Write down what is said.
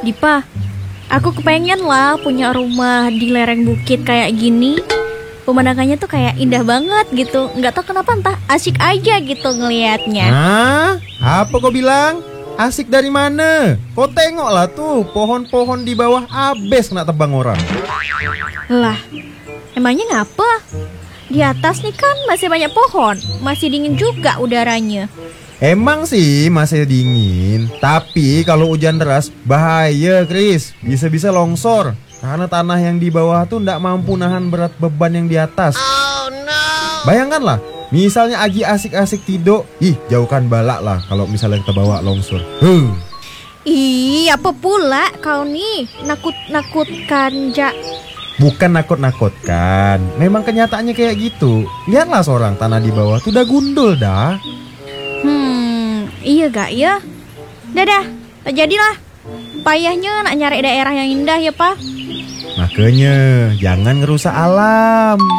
Dipa, aku kepengen lah punya rumah di lereng bukit kayak gini. Pemandangannya tuh kayak indah banget gitu. Nggak tahu kenapa, entah asik aja gitu ngelihatnya. Hah? Apa kau bilang? Asik dari mana? Kau tengoklah tuh, pohon-pohon di bawah abis nak tebang orang. Lah, emangnya ngapa? Di atas nih kan masih banyak pohon, masih dingin juga udaranya. Emang sih masih dingin, tapi kalau hujan deras bahaya, Kris. Bisa-bisa longsor karena tanah yang di bawah tuh ndak mampu nahan berat beban yang di atas. Oh no. Bayangkanlah, misalnya Aji asik-asik tidur, jauhkan balak lah kalau misalnya kita bawa longsor. Ih, apa pula kau nih nakut-nakutkan Bukan nakut-nakutkan, memang kenyataannya kayak gitu. Lihatlah seorang tanah di bawah tuh udah gundul dah. Iya gak ya? Dadah, tak jadilah. Payahnya nak nyari daerah yang indah ya, Pak. Makanya jangan ngerusak alam.